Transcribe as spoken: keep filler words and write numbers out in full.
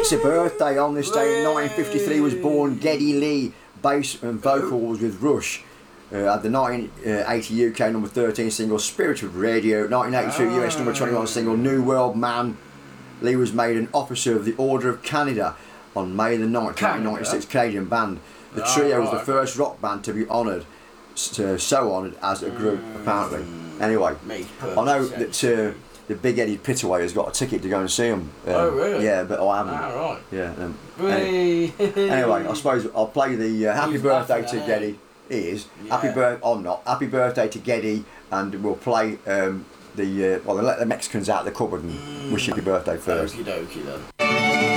It's a birthday. On this day in nineteen fifty-three was born Geddy Lee, bass and vocals with Rush. Uh, had the nineteen eighty U K number thirteen single Spirit of Radio, nineteen eighty-two U S number twenty-one single New World Man. Lee was made an Officer of the Order of Canada on May the ninth, nineteen ninety-six, Canadian band. The trio was the first rock band to be honoured, so honoured as a group, apparently. Anyway, I know that uh, the Big Eddie Pitaway has got a ticket to go and see him. Um, oh, really? Yeah, but I haven't. Ah, right. Yeah. Um, anyway, anyway, I suppose I'll play the uh, Happy He's Birthday to laughing, Geddy. He is. Yeah. Happy birthday, or not. Happy Birthday to Geddy, and we'll play um, the, uh, well, they'll let the Mexicans out of the cupboard and mm. wish happy birthday first. Okie dokie then.